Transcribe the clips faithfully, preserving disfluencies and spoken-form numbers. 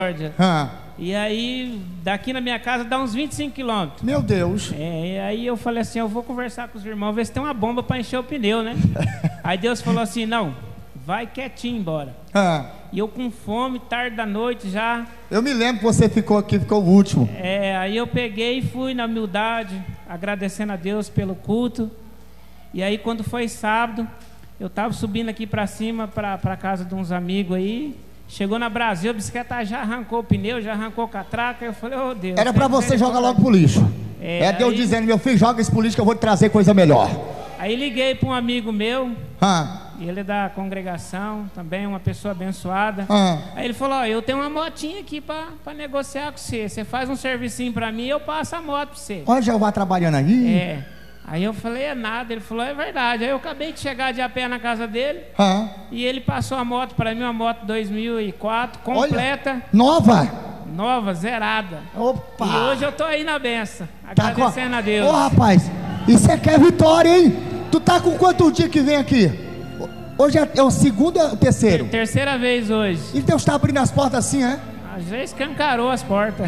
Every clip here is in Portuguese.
Ah. E aí, daqui na minha casa dá uns vinte e cinco quilômetros. Meu Deus. É, e aí eu falei assim, eu vou conversar com os irmãos, ver se tem uma bomba para encher o pneu, né? Aí Deus falou assim, não, vai quietinho embora. Ah. E eu com fome, tarde da noite já. Eu me lembro que você ficou aqui, ficou o último. É, aí eu peguei e fui na humildade, agradecendo a Deus pelo culto. E aí quando foi sábado, eu tava subindo aqui para cima, para a casa de uns amigos aí. Chegou na Brasil, a bicicleta já arrancou o pneu, já arrancou a catraca. Eu falei, oh Deus. Era para você jogar logo pro lixo. É, é Deus aí... dizendo, meu filho, joga esse pro lixo que eu vou te trazer coisa melhor. Aí liguei para um amigo meu, ah. ele é da congregação, também uma pessoa abençoada. Ah. Aí ele falou, ó, eu tenho uma motinha aqui para negociar com você. Você faz um servicinho para mim e eu passo a moto para você. Olha, já vai trabalhando aí? É. Aí eu falei, é nada. Ele falou, é verdade. Aí eu acabei de chegar de a pé na casa dele. Ah. E ele passou a moto para mim, uma moto dois mil e quatro, completa. Olha, nova? Nova, zerada. Opa! E hoje eu tô aí na benção, agradecendo tá a Deus. Ô rapaz, isso é que é vitória, hein? Tu tá com quanto dia que vem aqui? Hoje é, é o segundo ou o terceiro? Ter terceira vez hoje. E Deus tá abrindo as portas assim, é? Às vezes escancarou as portas.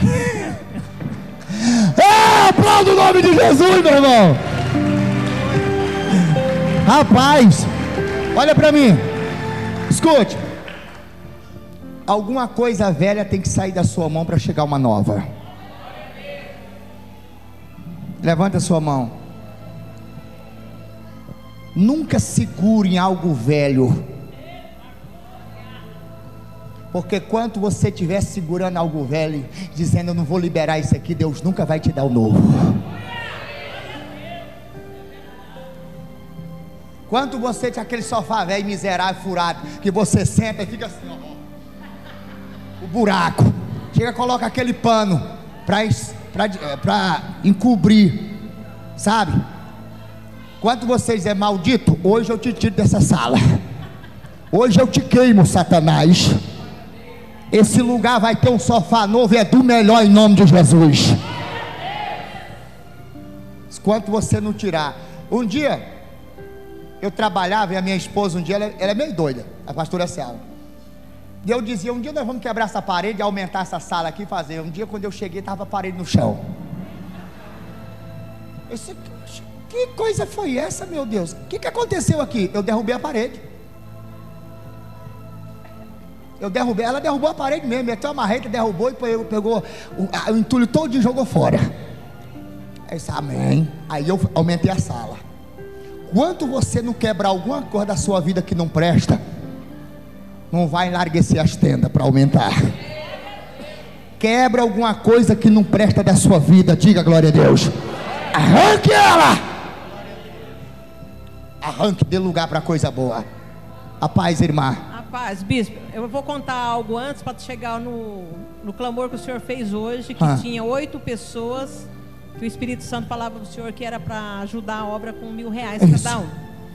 É, aplauda o nome de Jesus, meu irmão. Rapaz, olha pra mim. Escute. Alguma coisa velha tem que sair da sua mão para chegar uma nova. Levanta a sua mão. Nunca segure em algo velho, porque quando você estiver segurando algo velho, dizendo eu não vou liberar isso aqui, Deus nunca vai te dar o novo. Quando você tinha aquele sofá velho, miserável, furado, que você senta e fica assim, ó, o buraco, chega, coloca aquele pano para encobrir, sabe? Quando você dizer maldito, hoje eu te tiro dessa sala, hoje eu te queimo, Satanás. Esse lugar vai ter um sofá novo, é do melhor em nome de Jesus. Enquanto você não tirar. Um dia eu trabalhava e a minha esposa, um dia ela, ela é meio doida, a pastora Selma. E eu dizia, um dia nós vamos quebrar essa parede, aumentar essa sala aqui e fazer. Um dia quando eu cheguei, estava a parede no chão. Eu disse, que coisa foi essa, meu Deus? O que, que aconteceu aqui? Eu derrubei a parede. Eu derrubei, ela derrubou a parede mesmo, meteu a marreta, derrubou e pegou, pegou o, o entulho todo e jogou fora. Aí disse, amém. Aí eu aumentei a sala. Quando você não quebrar alguma coisa da sua vida que não presta, não vai enlarguecer as tendas para aumentar. Quebra alguma coisa que não presta da sua vida, diga glória a Deus. Arranque ela. Arranque, dê lugar para coisa boa. A paz, irmã. Paz, bispo, eu vou contar algo antes para chegar no, no clamor que o senhor fez hoje, que ah. tinha oito pessoas, que o Espírito Santo falava para o senhor que era para ajudar a obra com mil reais Isso. cada um.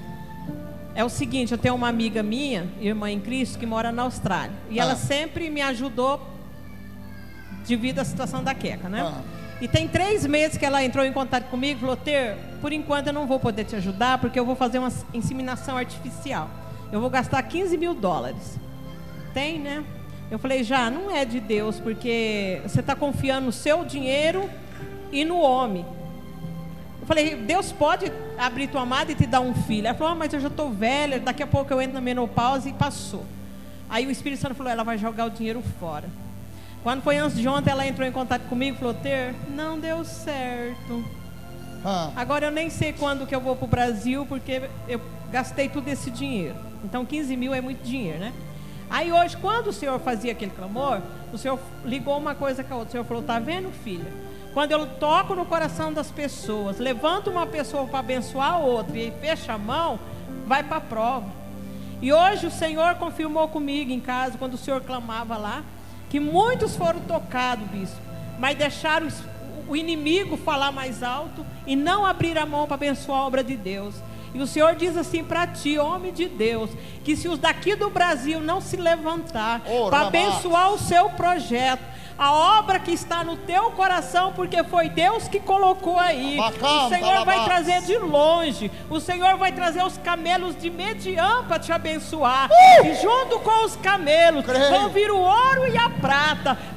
É o seguinte, eu tenho uma amiga minha, irmã em Cristo, que mora na Austrália, e ah. ela sempre me ajudou devido à situação da Queca, né? Ah. E tem três meses que ela entrou em contato comigo e falou, Ter, por enquanto eu não vou poder te ajudar, porque eu vou fazer uma inseminação artificial. Eu vou gastar quinze mil dólares. Tem, né? Eu falei, já, não é de Deus, porque você está confiando no seu dinheiro e no homem. Eu falei, Deus pode abrir tua amada e te dar um filho. Ela falou, ah, mas eu já estou velha, daqui a pouco eu entro na menopausa, e passou. Aí o Espírito Santo falou, ela vai jogar o dinheiro fora. Quando foi antes de ontem, ela entrou em contato comigo e falou, Ter, não deu certo. Ah. Agora eu nem sei quando que eu vou para o Brasil, porque eu gastei todo esse dinheiro. Então quinze mil é muito dinheiro, né? Aí hoje, quando o senhor fazia aquele clamor, o senhor ligou uma coisa com a outra. O senhor falou, tá vendo, filha? Quando eu toco no coração das pessoas, levanto uma pessoa para abençoar a outra e fecha a mão, vai para a prova. E hoje o Senhor confirmou comigo em casa, quando o senhor clamava lá, que muitos foram tocados, bispo, mas deixaram o inimigo falar mais alto e não abrir a mão para abençoar a obra de Deus. E o Senhor diz assim para ti, homem de Deus, que se os daqui do Brasil não se levantar oh, para abençoar o seu projeto, a obra que está no teu coração, porque foi Deus que colocou aí. Bacana, o Senhor vai bacana. trazer de longe, o Senhor vai trazer os camelos de Mediã para te abençoar, Uh! e junto com os camelos Creio. vão vir o ouro e a prata.